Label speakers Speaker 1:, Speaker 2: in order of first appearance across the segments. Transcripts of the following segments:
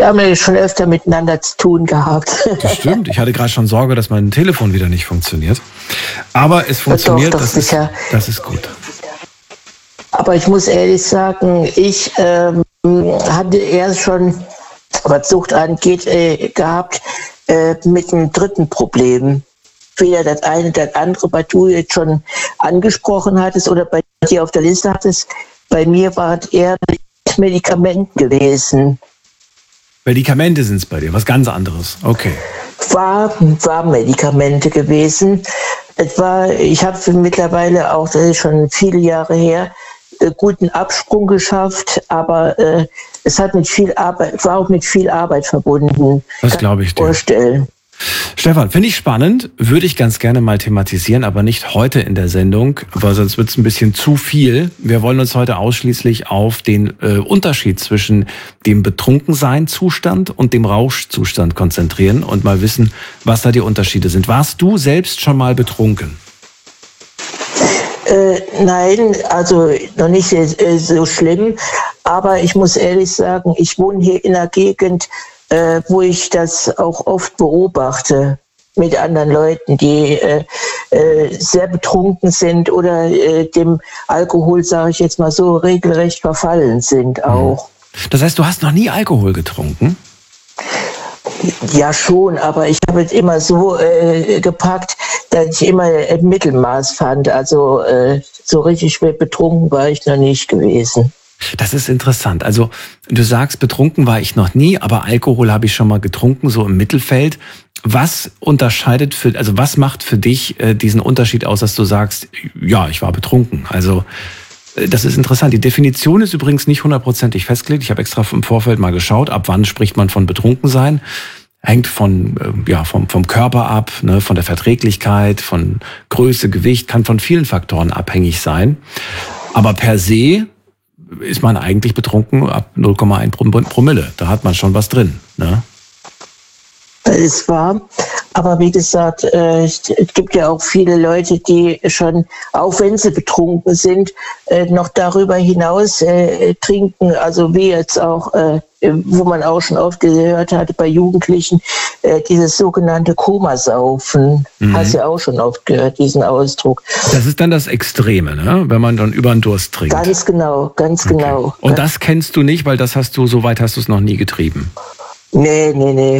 Speaker 1: Wir haben ja schon öfter miteinander zu tun gehabt.
Speaker 2: Das stimmt. Ich hatte gerade schon Sorge, dass mein Telefon wieder nicht funktioniert. Aber es funktioniert,
Speaker 1: Doch,
Speaker 2: das ist gut.
Speaker 1: Aber ich muss ehrlich sagen, ich hatte erst schon, was Sucht angeht, gehabt mit einem dritten Problem. Weder das eine, das andere, was du jetzt schon angesprochen hattest oder bei dir auf der Liste hattest. Bei mir war es eher mit Medikamenten gewesen.
Speaker 2: Medikamente sind es bei dir, was ganz anderes. Okay.
Speaker 1: War Medikamente gewesen. Ich habe mittlerweile auch, das ist schon viele Jahre her, guten Absprung geschafft, aber es hat war auch mit viel Arbeit verbunden.
Speaker 2: Das glaube ich dir.
Speaker 1: Vorstellen.
Speaker 2: Stefan, finde ich spannend, würde ich ganz gerne mal thematisieren, aber nicht heute in der Sendung, weil sonst wird es ein bisschen zu viel. Wir wollen uns heute ausschließlich auf den Unterschied zwischen dem Betrunkensein-Zustand und dem Rauschzustand konzentrieren und mal wissen, was da die Unterschiede sind. Warst du selbst schon mal betrunken?
Speaker 1: Nein, also noch nicht so schlimm, aber ich muss ehrlich sagen, ich wohne hier in einer Gegend, wo ich das auch oft beobachte mit anderen Leuten, die sehr betrunken sind oder dem Alkohol, sage ich jetzt mal so, regelrecht verfallen sind auch.
Speaker 2: Das heißt, du hast noch nie Alkohol getrunken?
Speaker 1: Ja schon, aber ich habe es immer so gepackt, dass ich immer ein Mittelmaß fand. Also so richtig betrunken war ich noch nicht gewesen.
Speaker 2: Das ist interessant. Also du sagst, betrunken war ich noch nie, aber Alkohol habe ich schon mal getrunken, so im Mittelfeld. Was was macht für dich diesen Unterschied aus, dass du sagst, ja, ich war betrunken? Also das ist interessant. Die Definition ist übrigens nicht 100%ig festgelegt. Ich habe extra im Vorfeld mal geschaut, ab wann spricht man von Betrunkensein. Hängt vom Körper ab, ne, von der Verträglichkeit, von Größe, Gewicht, kann von vielen Faktoren abhängig sein. Aber per se ist man eigentlich betrunken ab 0,1 Promille. Da hat man schon was drin. Ne?
Speaker 1: Das ist wahr. Aber wie gesagt, es gibt ja auch viele Leute, die schon, auch wenn sie betrunken sind, noch darüber hinaus trinken. Also wie jetzt auch, wo man auch schon oft gehört hat, bei Jugendlichen, dieses sogenannte Komasaufen. Hast du ja auch schon oft gehört, diesen Ausdruck.
Speaker 2: Das ist dann das Extreme, ne? Wenn man dann über den Durst trinkt.
Speaker 1: Ganz genau, ganz
Speaker 2: okay.
Speaker 1: genau.
Speaker 2: Und das kennst du nicht, weil so weit hast du es noch nie getrieben.
Speaker 1: Nee.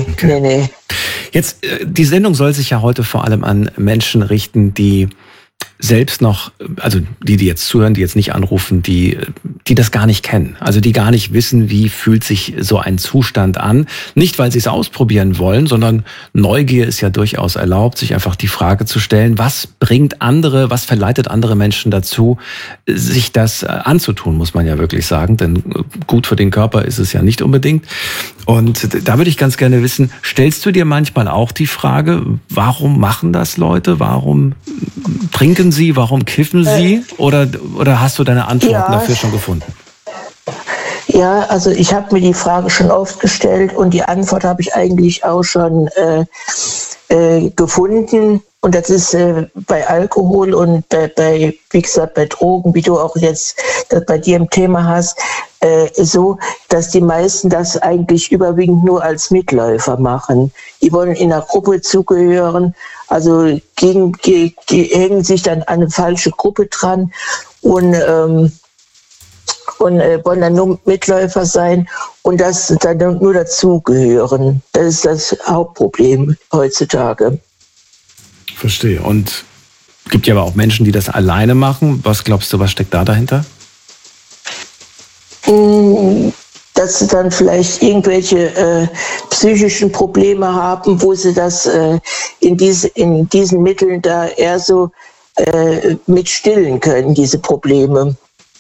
Speaker 2: Jetzt, die Sendung soll sich ja heute vor allem an Menschen richten, die selbst noch, also die jetzt zuhören, die jetzt nicht anrufen, die das gar nicht kennen. Also die gar nicht wissen, wie fühlt sich so ein Zustand an. Nicht, weil sie es ausprobieren wollen, sondern Neugier ist ja durchaus erlaubt, sich einfach die Frage zu stellen, was verleitet andere Menschen dazu, sich das anzutun, muss man ja wirklich sagen. Denn gut für den Körper ist es ja nicht unbedingt. Und da würde ich ganz gerne wissen, stellst du dir manchmal auch die Frage, warum machen das Leute? Warum trinken sie? Warum kiffen sie? Oder hast du deine Antworten dafür schon gefunden?
Speaker 1: Ja, also ich habe mir die Frage schon oft gestellt und die Antwort habe ich eigentlich auch schon gefunden. Und das ist bei Alkohol und bei, wie gesagt, bei Drogen, wie du auch jetzt das bei dir im Thema hast, so, dass die meisten das eigentlich überwiegend nur als Mitläufer machen. Die wollen in einer Gruppe zugehören, also hängen sich dann an eine falsche Gruppe dran und wollen dann nur Mitläufer sein und das dann nur dazugehören. Das ist das Hauptproblem heutzutage.
Speaker 2: Verstehe. Und es gibt ja aber auch Menschen, die das alleine machen. Was glaubst du, was steckt da dahinter?
Speaker 1: Dass sie dann vielleicht irgendwelche psychischen Probleme haben, wo sie das in diesen Mitteln da eher so mit stillen können, diese Probleme.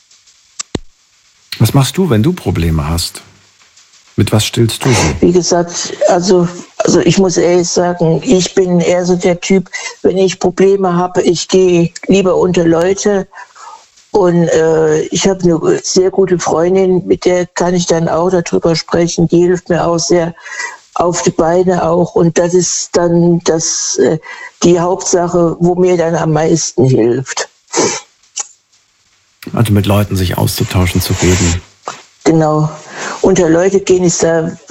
Speaker 2: Was machst du, wenn du Probleme hast? Mit was stillst du sie?
Speaker 1: Wie gesagt, also ich muss ehrlich sagen, ich bin eher so der Typ, wenn ich Probleme habe, ich gehe lieber unter Leute. Und ich habe eine sehr gute Freundin, mit der kann ich dann auch darüber sprechen. Die hilft mir auch sehr auf die Beine auch. Und das ist dann die Hauptsache, wo mir dann am meisten hilft.
Speaker 2: Also mit Leuten sich auszutauschen, zu reden.
Speaker 1: Genau. Unter Leute gehen ist da